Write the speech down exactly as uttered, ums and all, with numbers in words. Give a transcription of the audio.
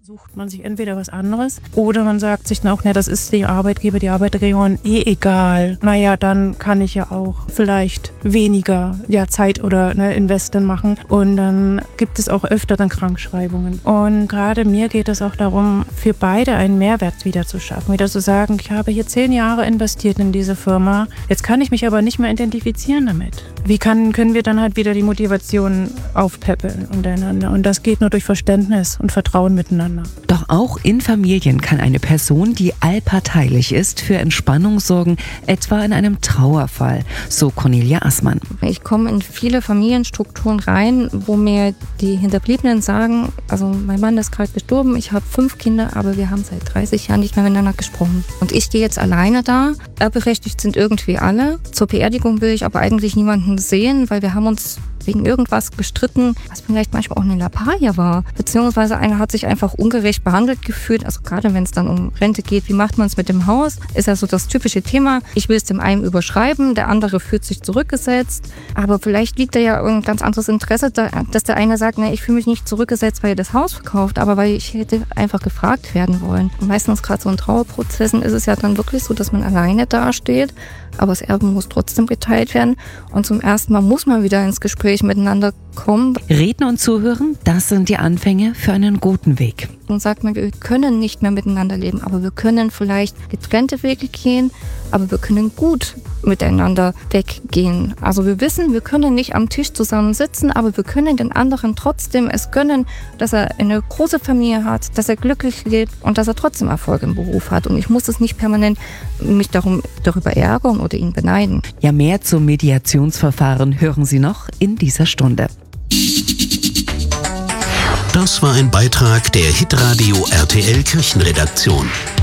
Sucht man sich entweder was anderes oder man sagt sich dann auch, na, das ist die Arbeitgeber, die Arbeitgeberin eh egal. Naja, dann kann ich ja auch vielleicht weniger ja, Zeit oder ne, Investen machen und dann gibt es auch öfter dann Krankschreibungen. Und gerade mir geht es auch darum, für beide einen Mehrwert wieder zu schaffen, wieder zu sagen, ich habe hier zehn Jahre investiert in diese Firma, jetzt kann ich mich aber nicht mehr identifizieren damit. Wie kann, können wir dann halt wieder die Motivation aufpäppeln untereinander? Und das geht nur durch Verständnis und Vertrauen miteinander. Doch auch in Familien kann eine Person, die allparteilich ist, für Entspannung sorgen, etwa in einem Trauerfall, so Cornelia Assmann. Ich komme in viele Familienstrukturen rein, wo mir die Hinterbliebenen sagen, also mein Mann ist gerade gestorben, ich habe fünf Kinder, aber wir haben seit dreißig Jahren nicht mehr miteinander gesprochen. Und ich stehe jetzt alleine da, erbberechtigt sind irgendwie alle. Zur Beerdigung will ich aber eigentlich niemanden sehen, weil wir haben uns wegen irgendwas gestritten, was vielleicht manchmal auch eine Lappalie war. Beziehungsweise einer hat sich einfach ungerecht behandelt gefühlt. Also gerade wenn es dann um Rente geht, wie macht man es mit dem Haus? Ist ja so das typische Thema. Ich will es dem einen überschreiben, der andere fühlt sich zurückgesetzt. Aber vielleicht liegt da ja ein ganz anderes Interesse, dass der eine sagt, nee, ich fühle mich nicht zurückgesetzt, weil ihr das Haus verkauft, aber weil ich hätte einfach gefragt werden wollen. Und meistens gerade so in Trauerprozessen ist es ja dann wirklich so, dass man alleine dasteht, aber das Erbe muss trotzdem geteilt werden. Und zum ersten Mal muss man wieder ins Gespräch miteinander kommen. Reden und zuhören, das sind die Anfänge für einen guten Weg. Und sagt man, wir können nicht mehr miteinander leben, aber wir können vielleicht getrennte Wege gehen, aber wir können gut miteinander weggehen. Also wir wissen, wir können nicht am Tisch zusammen sitzen, aber wir können den anderen trotzdem es gönnen, dass er eine große Familie hat, dass er glücklich lebt und dass er trotzdem Erfolg im Beruf hat. Und ich muss es nicht permanent mich darum, darüber ärgern oder ihn beneiden. Ja, mehr zum Mediationsverfahren hören Sie noch in dieser Stunde. Das war ein Beitrag der Hitradio R T L Kirchenredaktion.